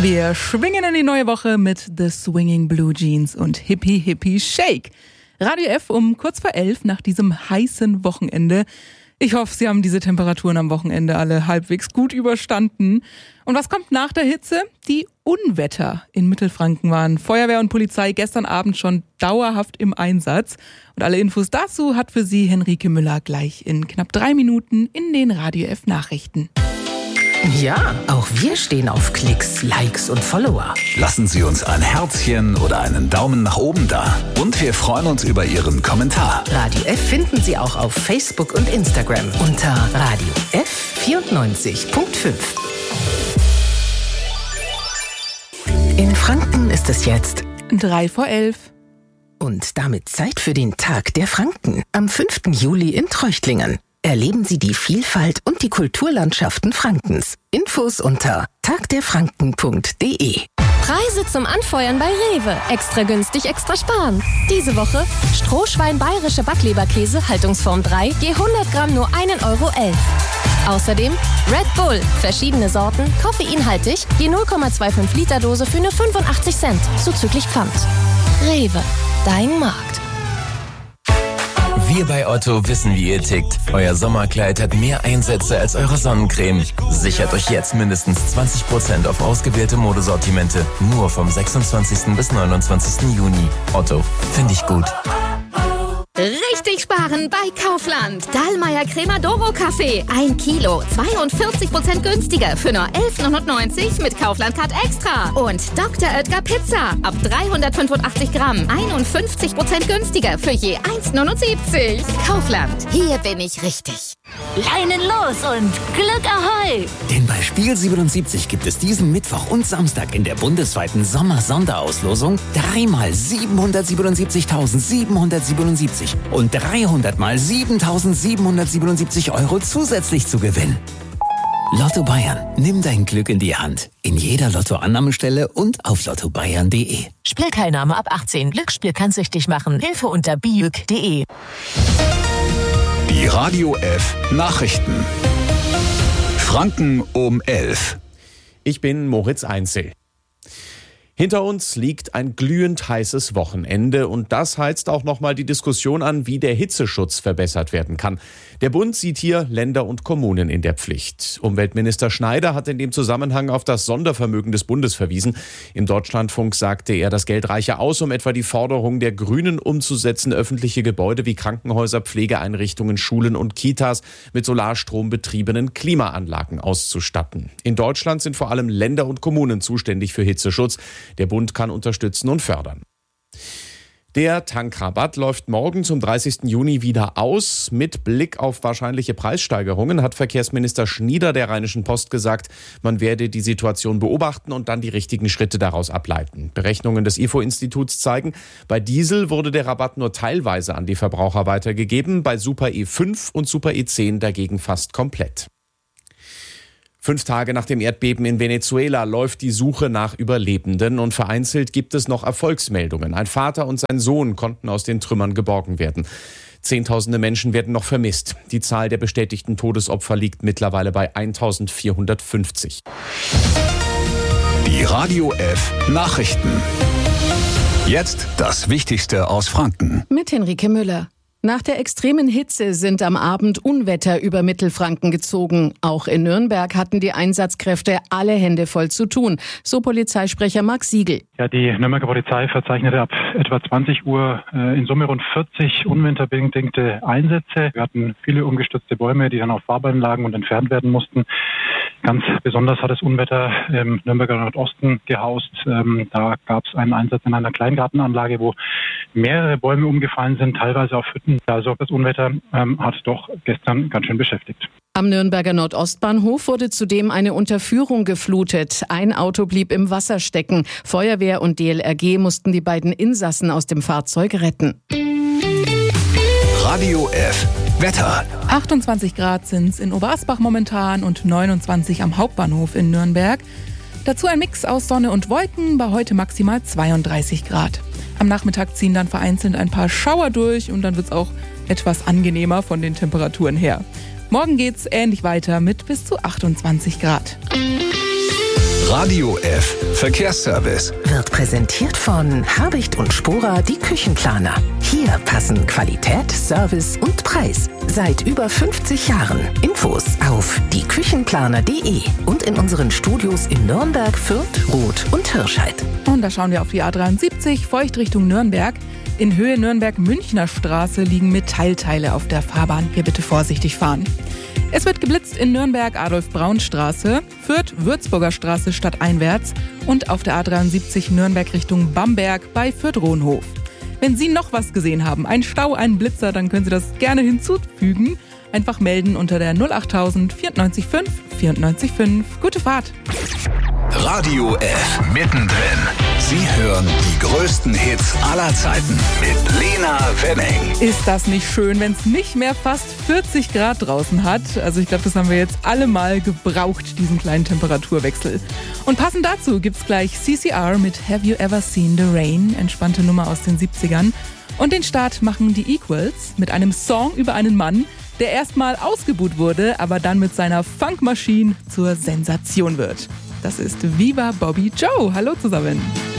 Wir schwingen in die neue Woche mit The Swinging Blue Jeans und Hippie Hippie Shake. Radio F um kurz vor 11 nach diesem heißen Wochenende. Ich hoffe, Sie haben diese Temperaturen am Wochenende alle halbwegs gut überstanden. Und was kommt nach der Hitze? Die Unwetter in Mittelfranken waren Feuerwehr und Polizei gestern Abend schon dauerhaft im Einsatz. Und alle Infos dazu hat für Sie Henrike Müller gleich in knapp 3 Minuten in den Radio F Nachrichten. Ja, auch wir stehen auf Klicks, Likes und Follower. Lassen Sie uns ein Herzchen oder einen Daumen nach oben da. Und wir freuen uns über Ihren Kommentar. Radio F finden Sie auch auf Facebook und Instagram unter Radio F 94.5. In Franken ist es jetzt 3 vor 11. Und damit Zeit für den Tag der Franken am 5. Juli in Treuchtlingen. Erleben Sie die Vielfalt und die Kulturlandschaften Frankens. Infos unter tagderfranken.de. Preise zum Anfeuern bei Rewe. Extra günstig, extra sparen. Diese Woche Strohschwein bayerische Backleberkäse, Haltungsform 3, je 100 Gramm nur 1,11 Euro. Außerdem Red Bull, verschiedene Sorten, koffeinhaltig, je 0,25 Liter Dose für nur 85 Cent, zuzüglich Pfand. Rewe, dein Markt. Wir bei Otto wissen, wie ihr tickt. Euer Sommerkleid hat mehr Einsätze als eure Sonnencreme. Sichert euch jetzt mindestens 20% auf ausgewählte Modesortimente. Nur vom 26. bis 29. Juni. Otto, finde ich gut. Richtig sparen bei Kaufland. Dallmayr Crema Doro Kaffee. 1 Kilo. 42% günstiger für nur 11,99 mit Kaufland Card Extra. Und Dr. Oetker Pizza. Ab 385 Gramm. 51% günstiger für je 1,79. Kaufland. Hier bin ich richtig. Leinen los und Glück Ahoi! Denn bei Spiel 77 gibt es diesen Mittwoch und Samstag in der bundesweiten Sommer-Sonderauslosung 3 mal 777.777 und 300 mal 7.777 Euro zusätzlich zu gewinnen. Lotto Bayern, nimm dein Glück in die Hand. In jeder Lottoannahmestelle und auf lottobayern.de. Spielteilnahme ab 18. Glücksspiel kann süchtig machen. Hilfe unter biüc.de. Die Radio F Nachrichten. Franken um 11. Ich bin Moritz Einzel. Hinter uns liegt ein glühend heißes Wochenende und das heizt auch nochmal die Diskussion an, wie der Hitzeschutz verbessert werden kann. Der Bund sieht hier Länder und Kommunen in der Pflicht. Umweltminister Schneider hat in dem Zusammenhang auf das Sondervermögen des Bundes verwiesen. Im Deutschlandfunk sagte er, das Geld reiche aus, um etwa die Forderung der Grünen umzusetzen, öffentliche Gebäude wie Krankenhäuser, Pflegeeinrichtungen, Schulen und Kitas mit Solarstrom betriebenen Klimaanlagen auszustatten. In Deutschland sind vor allem Länder und Kommunen zuständig für Hitzeschutz. Der Bund kann unterstützen und fördern. Der Tankrabatt läuft morgen zum 30. Juni wieder aus. Mit Blick auf wahrscheinliche Preissteigerungen hat Verkehrsminister Schnieder der Rheinischen Post gesagt, man werde die Situation beobachten und dann die richtigen Schritte daraus ableiten. Berechnungen des IFO-Instituts zeigen, bei Diesel wurde der Rabatt nur teilweise an die Verbraucher weitergegeben, bei Super E5 und Super E10 dagegen fast komplett. 5 Tage nach dem Erdbeben in Venezuela läuft die Suche nach Überlebenden und vereinzelt gibt es noch Erfolgsmeldungen. Ein Vater und sein Sohn konnten aus den Trümmern geborgen werden. Zehntausende Menschen werden noch vermisst. Die Zahl der bestätigten Todesopfer liegt mittlerweile bei 1450. Die Radio F Nachrichten. Jetzt das Wichtigste aus Franken. Mit Henrike Müller. Nach der extremen Hitze sind am Abend Unwetter über Mittelfranken gezogen. Auch in Nürnberg hatten die Einsatzkräfte alle Hände voll zu tun, so Polizeisprecher Marc Siegel. Ja, die Nürnberger Polizei verzeichnete ab etwa 20 Uhr in Summe rund 40 unwetterbedingte Einsätze. Wir hatten viele umgestürzte Bäume, die dann auf Fahrbahn lagen und entfernt werden mussten. Ganz besonders hat das Unwetter im Nürnberger Nordosten gehaust. Da gab es einen Einsatz in einer Kleingartenanlage, wo mehrere Bäume umgefallen sind, teilweise auf Hütten. Also das Unwetter hat doch gestern ganz schön beschäftigt. Am Nürnberger Nordostbahnhof wurde zudem eine Unterführung geflutet. Ein Auto blieb im Wasser stecken. Feuerwehr und DLRG mussten die beiden Insassen aus dem Fahrzeug retten. Radio F Wetter. 28 Grad sind's in Oberasbach momentan und 29 am Hauptbahnhof in Nürnberg. Dazu ein Mix aus Sonne und Wolken, bei heute maximal 32 Grad. Am Nachmittag ziehen dann vereinzelt ein paar Schauer durch und dann wird's auch etwas angenehmer von den Temperaturen her. Morgen geht's ähnlich weiter mit bis zu 28 Grad. Radio F Verkehrsservice wird präsentiert von Habicht und Spora, die Küchenplaner. Hier passen Qualität, Service und Preis. Seit über 50 Jahren. Infos auf dieküchenplaner.de und in unseren Studios in Nürnberg, Fürth, Roth und Hirscheid. Und da schauen wir auf die A73, feucht Richtung Nürnberg. In Höhe Nürnberg-Münchner Straße liegen Metallteile auf der Fahrbahn. Hier bitte vorsichtig fahren. Es wird geblitzt in Nürnberg Adolf-Braun-Straße, Fürth Würzburger Straße stadteinwärts und auf der A73 Nürnberg Richtung Bamberg bei Fürth-Rohnhof. Wenn Sie noch was gesehen haben, ein Stau, einen Blitzer, dann können Sie das gerne hinzufügen. Einfach melden unter der 08000 94 5 94 5. Gute Fahrt! Radio F mittendrin. Sie hören die größten Hits aller Zeiten mit Lena Wenning. Ist das nicht schön, wenn es nicht mehr fast 40 Grad draußen hat? Also ich glaube, das haben wir jetzt alle mal gebraucht, diesen kleinen Temperaturwechsel. Und passend dazu gibt's gleich CCR mit Have You Ever Seen the Rain? Entspannte Nummer aus den 70ern. Und den Start machen die Equals mit einem Song über einen Mann, der erstmal ausgebuht wurde, aber dann mit seiner Funkmaschine zur Sensation wird. Das ist Viva Bobby Joe. Hallo zusammen.